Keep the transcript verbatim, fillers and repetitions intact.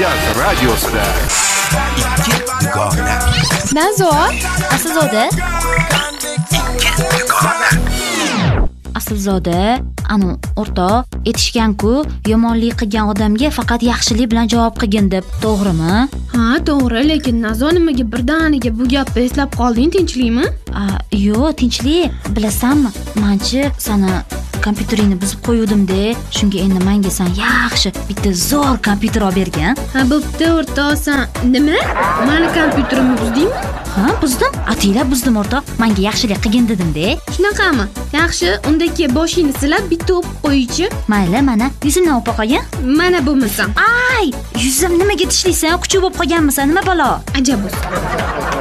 Markaz radiosida ikki dugona. Nazo, Aslzoda. Ikki dugona. Aslzoda, anu o'rtoq, aytishgan-ku, yomonlik qilgan odamga faqat yaxshilik bilan javob qilgin deb, to'g'rimi? Ha, to'g'ri, lekin Nazo nimaga birdaniga bu gapni eslab qolding, tinchlikmi? Yo'q, tinchlik. Bilasanmi, menchi sani kompyuteringni buzib qo'yuvdim-da, shunga endi menga san yaxshi bitta zo'r kompyuter olib bergan. Ha, bo'pti, o'rtoq, san nima? Meni kompyuterimni buzdingmi? Ha, buzdim. Atinglar buzdim, o'rtoq. Menga yaxshilik qilgin dedim-da. Shunaqami? Yaxshi, undaki boshingni silab bitta o'pib qo'ychi. Mayli, mana yuzimdan o'pib qolgan. Mana bo'lmasam. Ay, yuzim nimaga tishlaysan? Kuchuk bo'lib qolganmisan? Nima balo? Ajab bo'lsin.